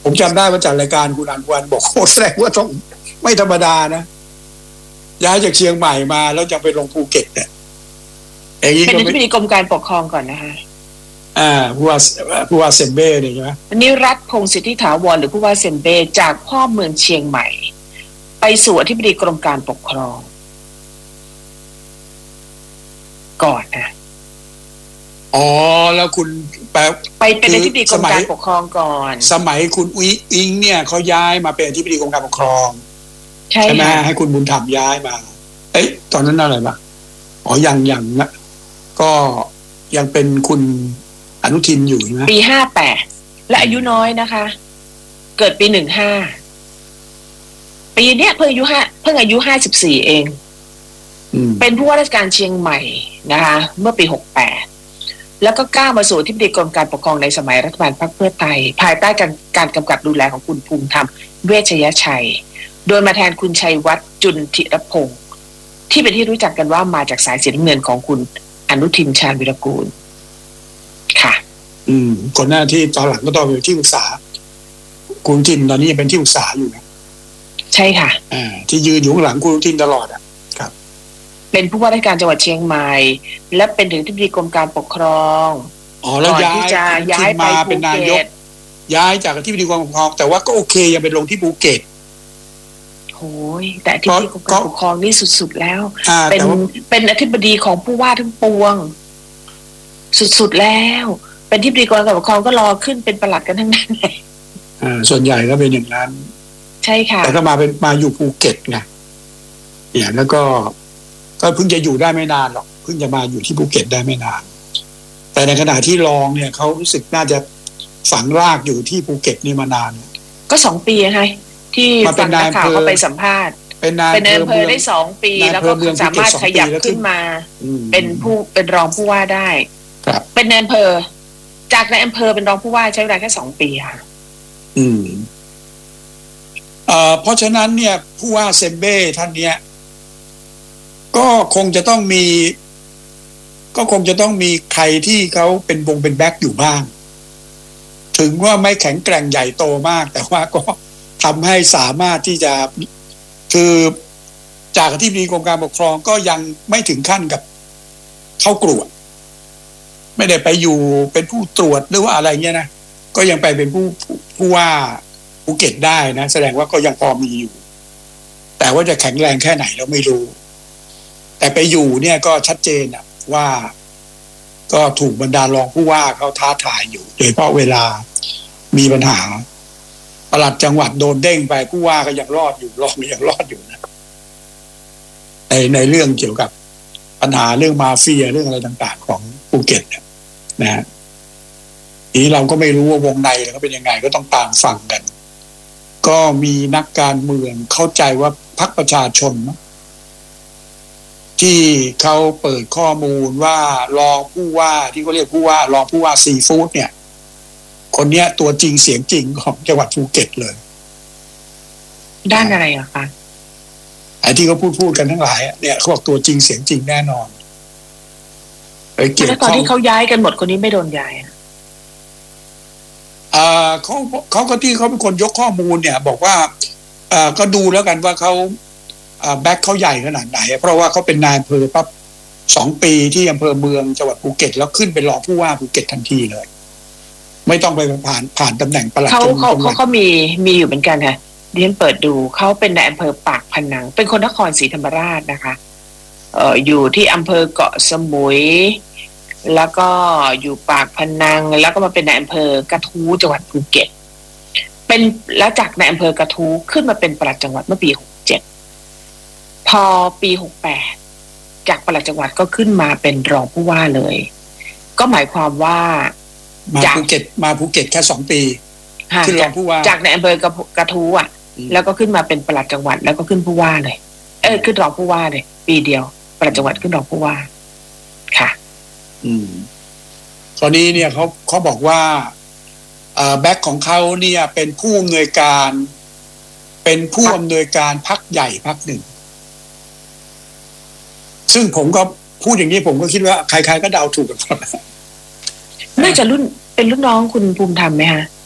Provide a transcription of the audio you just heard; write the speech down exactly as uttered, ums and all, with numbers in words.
ผมจำได้ว่าจัดรายการคุณอันวันบอกโคตรแสดงว่าต้องไม่ธรรมดานะย้ายจากเชียงใหม่มาแล้วยังไปลงภูเก็ตเนี่ยอย่างนี้เป็นก็อธิบดีกรมการปกครองก่อนนะคะอ่าผู้ว่าผู้ว่าเซมเบ้เนี่ยใช่ไหมนิรัตน์พงษ์สิทธิถาวรหรือผู้ว่าเซมเบ้จากพ่อเมืองเชียงใหม่ไปสู่อธิบดีกรมการปกครองก่อนนะอ๋อแล้วคุณแปลไปเป็นอธิบดีกรมการปกครองก่อนสมัยคุณอุ้งอิงเนี่ยเขาย้ายมาเป็นอธิบดีกรมการปกครองใช่ไหมให้คุณบุญธรรมย้ายมาเอ้ยตอนนั้นอะไรบ้างอ๋อยังยังนะก็ยังเป็นคุณอนุทินอยู่นะปีห้าแปดและอายุน้อยนะคะเกิดปีหนึ่งห้าปีเนี้ยเพิ่งอายุห้าเพิ่งอายุห้าสิบสี่เองเป็นผู้ว่าราชการเชียงใหม่นะคะเมื่อปีหกแปดแล้วก็ก้าวมาสู่อธิบดีกรมการปกครองในสมัยรัฐบาลพรรคเพื่อไทยภายใต้การการกำกับดูแลของคุณภูมิธรรมเวชยชัยโดยมาแทนคุณชัยวัฒน์จุนธิรพงศ์ที่เป็นที่รู้จักกันว่ามาจากสายสีน้ำเงินของคุณอนุทินชาญวิรากูลค่ะอืมก่อนหน้าที่ตอนหลังก็ต้องเป็นที่ปรึกษาคุณทินตอนนี้ยังเป็นที่ปรึกษาอยู่นะใช่ค่ะอ่าที่ยืนอยู่ข้างหลังคุณทินตลอดอ่ะครับเป็นผู้ว่าราชการจังหวัดเชียงใหม่และเป็นถึงอธิบดีกรมการปกครองอ๋อแล้วย้ายจะย้ายไปเป็นนายกย้ายจากอธิบดีกรมการปกครองแต่ว่าก็โอเคยังไปลงที่ภูเก็ตโอ้ยแต่อธิบดีกรมการปกครองนี่สุดๆแล้วเป็นเป็นอธิบดีของผู้ว่าทั้งปวงสุดๆแล้วเป็นอธิบดีกรมการปกครองก็รอขึ้นเป็นปลัดกันทั้งนั้นเลยอ่าส่วนใหญ่ก็เป็นอย่างนั้นใช่ค่ะแต่ก็มาเป็นมาอยู่ภูเก็ตไงเนี่ยแล้วก็ก็เพิ่งจะอยู่ได้ไม่นานหรอกเพิ่งจะมาอยู่ที่ภูเก็ตได้ไม่นานแต่ในขณะที่รองเนี่ยเขารู้สึกน่าจะฝังรากอยู่ที่ภูเก็ตนี่มานานก็สองปีไงที่ฟังนักข่าวเขาไปสัมภาษณ์เป็นนายอำเภอได้สองปีแล้วก็สามารถขยับขึ้นมาเป็นผู้เป็นรองผู้ว่าได้เป็นนายอำเภอจากนายอำเภอเป็นรองผู้ว่าใช้เวลาแค่สองปีค่ะอืมเอ่อเพราะฉะนั้นเนี่ยผู้ว่าเซมเบ้ท่านเนี้ยก็คงจะต้องมีก็คงจะต้องมีใครที่เขาเป็นวงเป็นแบ็คอยู่บ้างถึงว่าไม่แข็งแกร่งใหญ่โตมากแต่ว่าก็ทำให้สามารถที่จะคือจากที่มีกรมการปกครองก็ยังไม่ถึงขั้นกับเข้ากรวดไม่ได้ไปอยู่เป็นผู้ตรวจหรือว่าอะไรเงี้ยนะก็ยังไปเป็นผู้ผู้ว่าภูเก็ตได้นะแสดงว่าก็ยังพอมีอยู่แต่ว่าจะแข็งแรงแค่ไหนเราไม่รู้แต่ไปอยู่เนี่ยก็ชัดเจนอะว่าก็ถูกบรรดารองผู้ว่าเขาท้าทายอยู่โดยเฉพาะเวลามีปัญหาปลัดจังหวัดโดนเด้งไปผู้ว่าก็ยังรอดอยู่รองยังรอดอยู่นะในในเรื่องเกี่ยวกับปัญหาเรื่องมาเฟียเรื่องอะไรต่างๆของภูเก็ตนะฮะนี้เราก็ไม่รู้ว่าวงในเขาเป็นยังไงก็ต้องตามฟังกันก็มีนักการเมืองเข้าใจว่าพรรคประชาชนนะที่เขาเปิดข้อมูลว่ารองผู้ว่าที่เขาเรียกผู้ว่ารองผู้ว่าซีฟู้ดเนี่ยคนเนี้ยตัวจริงเสียงจริงของจังหวัดภูเก็ตเลยด้านอะไรอะคะไอ้ที่เขาพูดพูดกันทั้งหลายเนี่ยเขาบอกตัวจริงเสียงจริงแน่นอนไอ้เกี่ยวกับตอนที่เขาย้ายกันหมดคนนี้ไม่โดนย้ายอ่าเขาเขาก็ที่เขาเป็นคนยกข้อมูลเนี่ยบอกว่าอ่าก็ดูแล้วกันว่าเขาอ่าแบ็คเขาใหญ่ขนาดไหนเพราะว่าเขาเป็นนายอำเภอปั๊บสองปีที่อำเภอเมืองจังหวัดภูเก็ตแล้วขึ้นเป็นรองผู้ว่าภูเก็ตทันทีเลยไม่ต้องไปผ่านผ่านตำแหน่งปลัดเขาเขาเขาเขามีมีอยู่เหมือนกันค่ะดิฉันเปิดดูเขาเป็นนายอำเภอปากพนังเป็นคนนครศรีธรรมราชนะคะเอ่ออยู่ที่อำเภอเกาะสมุยแล้วก็อยู่ปากพนังแล้วก็มาเป็นนายอำเภอกระทู้จังหวัดภูเก็ตเป็นแล้วจากนายอำเภอกระทู้ขึ้นมาเป็นปลัดจังหวัดเมื่อปีหกเจ็ดพอปีหกแปดจากปลัดจังหวัดก็ขึ้นมาเป็นรองผู้ว่าเลยก็หมายความว่ามาภูเก็ตมาภูเก็ตแค่สองปีขึ้นรองผู้ว่าจากในอำเภอกระทู้อ่ะแล้วก็ขึ้นมาเป็นปลัดจังหวัดแล้วก็ขึ้นผู้ว่าเลยเออขึ้นรองผู้ว่าเลยปีเดียวปลัดจังหวัดขึ้นรองผู้ว่าค่ะอืมตอนนี้เนี่ยเขาเขาบอกว่าเอ่อแบ็คของเขาเนี่ยเป็นผู้อำนวยการเป็นผู้อำนวยการพรรคใหญ่พรรคหนึ่งซึ่งผมก็พูดอย่างนี้ผมก็คิดว่าใครๆก็เดาถูกกันหมดน่าจะรุ่นเป็นรุ่นน้องคุณภูมิธรรมไหมคะ